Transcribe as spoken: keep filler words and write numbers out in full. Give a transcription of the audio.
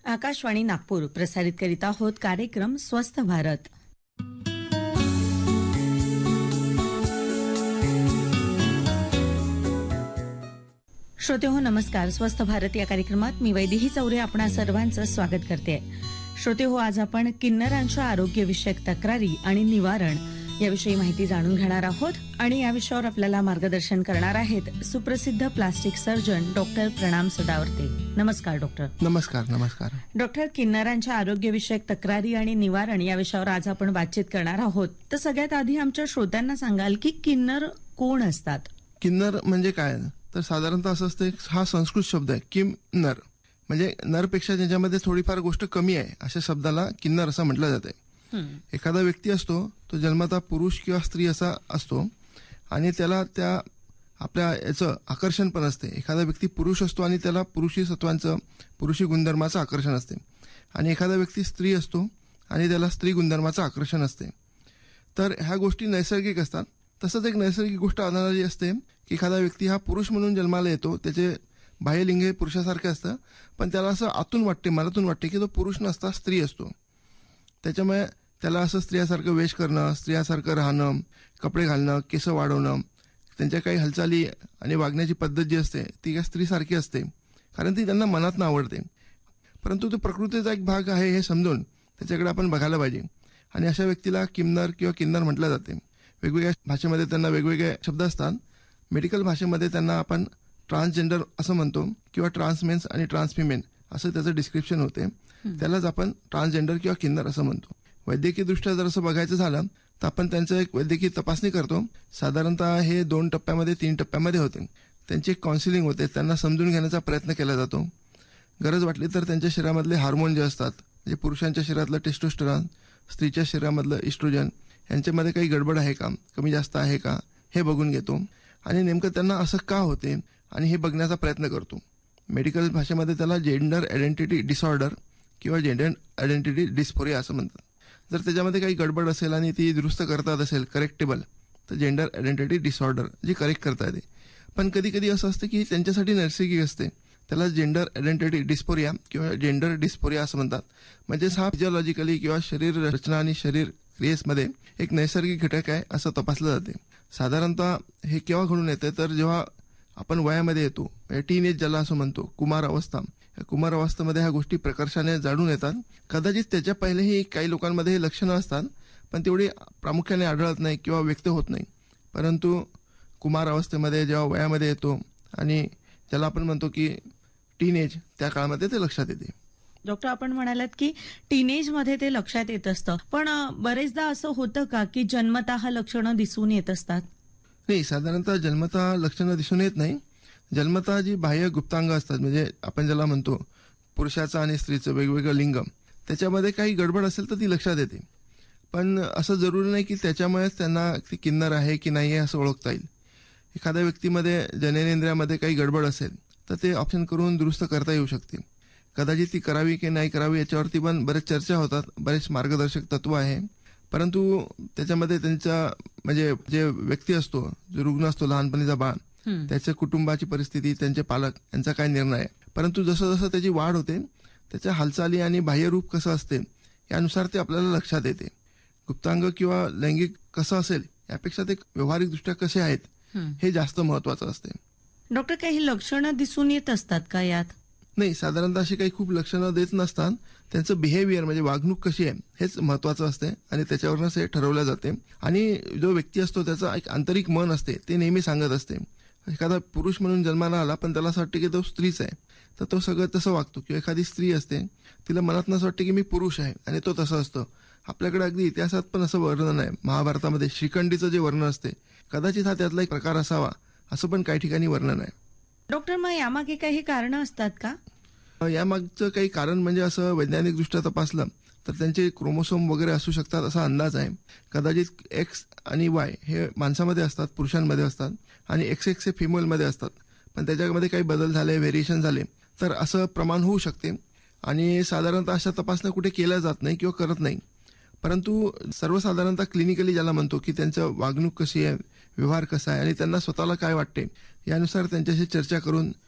आकाशवाणी नागपूर प्रसारित करीत आहोत कार्यक्रम स्वस्थ भारत. श्रोतेहो नमस्कार. स्वस्थ भारत या कार्यक्रमात मी वैदेही चौरे आपणा सर्वांचं स्वागत करते. श्रोतेहो, आज आपण किन्नरांच्या आरोग्यविषयक तक्रारी आणि निवारण याविषयी माहिती जाणून घेणार आहोत आणि या विषयावर आपल्याला मार्गदर्शन करणार आहेत सुप्रसिद्ध प्लास्टिक सर्जन डॉक्टर प्रणाम सदावर्ते. नमस्कार डॉक्टर. नमस्कार. नमस्कार डॉक्टर. किन्नरांच्या आरोग्यविषयक तक्रारी आणि निवारण या विषयावर आज आपण बातचीत करणार आहोत. तर सगळ्यात आधी आमच्या श्रोत्यांना सांगाल की किन्नर कोण असतात? किन्नर म्हणजे काय? तर साधारणतः असं असतं, हा संस्कृत शब्द आहे किम नर, म्हणजे नरपेक्षा ज्याच्यामध्ये थोडीफार गोष्ट कमी आहे अशा शब्दाला किन्नर असं म्हटलं जाते. एखादा व्यक्ती असतो तो जन्मतः पुरुष किंवा स्त्री असा असतो आणि त्याला त्या आपल्या याचं आकर्षण पण असते. एखादा व्यक्ती पुरुष असतो आणि त्याला पुरुषी सत्वांचं पुरुषी गुणधर्माचं आकर्षण असते आणि एखादा व्यक्ती स्त्री असतो आणि त्याला स्त्री गुणधर्माचं आकर्षण असते. तर ह्या गोष्टी नैसर्गिक असतात. तसंच एक नैसर्गिक गोष्ट आढळली असते की एखादा व्यक्ती हा पुरुष म्हणून जन्माला येतो, त्याचे बाह्यलिंग हे पुरुषासारखे असतं, पण त्याला असं आतून वाटते, मनातून वाटते की तो पुरुष नसता स्त्री असतो. त्याच्यामुळे त्याला असं स्त्रियासारखं वेश करणं, स्त्रियासारखं राहणं, कपडे घालणं, केस वाढवणं, त्यांच्या काही हालचाली आणि वागण्याची पद्धत जी असते ती काय स्त्रीसारखी असते, कारण ती त्यांना मनातनं आवडते. परंतु तो प्रकृतीचा एक भाग आहे हे समजून त्याच्याकडे आपण बघायला पाहिजे आणि अशा व्यक्तीला किन्नर किंवा किन्नर म्हटलं जाते. वेगवेगळ्या भाषेमध्ये त्यांना वेगवेगळे शब्द असतात. मेडिकल भाषेमध्ये त्यांना आपण ट्रान्सजेंडर असं म्हणतो किंवा ट्रान्समेन्स आणि ट्रान्सफिमेन असं त्याचं डिस्क्रिप्शन होते. त्यालाच आपण ट्रान्सजेंडर किंवा किन्नर असं म्हणतो. वैद्यकीय दृष्ट्या जर असं बघायचं झालं तर आपण त्यांचं एक वैद्यकीय तपासणी करतो. साधारणतः हे दोन टप्प्यामध्ये तीन टप्प्यामध्ये होते. त्यांची एक काउन्सिलिंग होते, त्यांना समजून घेण्याचा प्रयत्न केला जातो. गरज वाटली तर त्यांच्या शरीरामधले हार्मोन जे असतात, म्हणजे पुरुषांच्या शरीरातलं टेस्टोस्टेरॉन, स्त्रीच्या शरीरामधलं इस्ट्रोजन, यांच्यामध्ये काही गडबड आहे का, कमी जास्त आहे का, हे बघून घेतो आणि नेमकं त्यांना असं का होते आणि हे बघण्याचा प्रयत्न करतो. मेडिकल भाषेमध्ये त्याला जेंडर आयडेंटिटी डिसऑर्डर किंवा जेंडर आयडेंटिटी डिस्फोरिया असं म्हणतात. जर त्याच्यामध्ये काही गडबड असेल आणि ती दुरुस्त करता येत असेल, करेक्टेबल, तर जेंडर आयडेंटिटी डिसऑर्डर जी करेक्ट करता येते. पण कधी कधी असं असतं की त्यांच्यासाठी नैसर्गिक असते, त्याला जेंडर आयडेंटिटी डिस्फोरिया किंवा जेंडर डिस्फोरिया असं म्हणतात. म्हणजेच हा फिजिओलॉजिकली किंवा शरीर रचना आणि शरीर क्रियेमध्ये एक नैसर्गिक घटक आहे असं तपासलं जाते. साधारणतः हे केव्हा घडून येते तर जेव्हा आपण वयामध्ये येतो, टीन एज ज्याला असं म्हणतो, कुमार अवस्था. कुमार अवस्थेमध्ये ह्या गोष्टी प्रकर्षाने जाणून येतात. कदाचित त्याच्या पहिलेही काही लोकांमध्ये हे लक्षणं असतात, पण तेवढी प्रामुख्याने आढळत नाही किंवा व्यक्त होत नाही. परंतु कुमार अवस्थेमध्ये जेव्हा वयामध्ये येतो आणि ज्याला आपण म्हणतो की टीनेज, त्या काळामध्ये ते लक्षात येते. डॉक्टर, आपण म्हणालात की टीनेजमध्ये ते लक्षात येत असतं, पण बरेचदा असं होतं का की जन्मतः लक्षणं दिसून येत असतात? नाही, साधारणतः जन्मतः लक्षणं दिसून येत नाही. जन्मतः जी बाह्य गुप्तांग असतात, म्हणजे आपण ज्याला म्हणतो पुरुषाचं आणि स्त्रीचं वेगवेगळं लिंग, त्याच्यामध्ये काही गडबड असेल तर ती लक्षात येते. पण असं जरुरी नाही की त्याच्यामुळेच त्यांना ती किन्नर आहे की नाही आहे असं ओळखता येईल. एखाद्या व्यक्तीमध्ये जननेंद्रियामध्ये काही गडबड असेल तर ते ऑप्शन करून दुरुस्त करता येऊ शकते. कदाचित ती करावी की नाही करावी याच्यावरती पण बरेच चर्चा होतात, बरेच मार्गदर्शक तत्व आहे. परंतु त्याच्यामध्ये त्यांचा म्हणजे जे व्यक्ती असतो, जो रुग्ण असतो, लहानपणीचा बाळ, त्याच्या कुटुंबाची परिस्थिती, त्यांचे पालक यांचा काय निर्णय आहे. परंतु जसं जसं त्याची वाढ होते, त्याच्या हालचाली आणि बाह्यरूप कसं असते यानुसार ते आपल्याला लक्षात येते. गुप्तांग किंवा लैंगिक कसं असेल यापेक्षा ते व्यावहारिकदृष्ट्या कसे आहेत हे जास्त महत्वाचं असते. डॉक्टर, काही लक्षणं दिसून येत असतात का यात? नाही, साधारणतः अशी काही खूप लक्षणं देत नसतात. त्यांचं बिहेवियर म्हणजे वागणूक कशी आहे हेच महत्वाचं असते आणि त्याच्यावरूनच हे ठरवलं जाते. आणि जो व्यक्ती असतो त्याचं एक आंतरिक मन असते, ते नेहमी सांगत असते. एखादा पुरुष म्हणून जन्माला आला पण त्याला असं वाटतं की तो स्त्रीच आहे, तर तो सगळं तसं वागतो. किंवा एखादी स्त्री असते, तिला मनात असं वाटतं की मी पुरुष आहे आणि तो तसं असतो. आपल्याकडे अगदी इतिहासात पण असं वर्णन आहे. महाभारतामध्ये श्रीखंडीचं जे वर्णन असते, कदाचित हा त्यातला एक प्रकार असावा असं पण काही ठिकाणी वर्णन आहे. डॉक्टर, मग यामागे काही कारणं असतात का? यामागचं काही कारण म्हणजे असं वैज्ञानिक दृष्ट्या तपासलं तर त्यांचे क्रोमोसोम वगैरे असू शकतात असा अंदाज आहे. कदाचित एक्स आणि वाय हे माणसामध्ये असतात, पुरुषांमध्ये असतात, आणि एक्स एक्स हे फिमेलमध्ये असतात. पण त्याच्यामध्ये काही बदल झाले, व्हेरिएशन झाले तर असं प्रमाण होऊ शकते. आणि साधारणतः अशा तपासण्या कुठे केल्या जात नाही किंवा करत नाही. परंतु सर्वसाधारणतः क्लिनिकली ज्याला म्हणतो की त्यांचं वागणूक कशी आहे, व्यवहार कसा आहे आणि त्यांना स्वतःला काय वाटते यानुसार त्यांच्याशी चर्चा करून